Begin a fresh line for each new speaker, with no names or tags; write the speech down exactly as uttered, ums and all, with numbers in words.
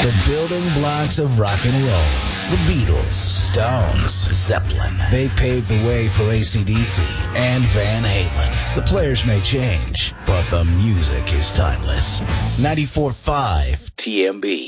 The building blocks of rock and roll. The Beatles, Stones, Zeppelin. They paved the way for A C D C and Van Halen. The players may change, but the music is timeless. ninety-four point five T M B.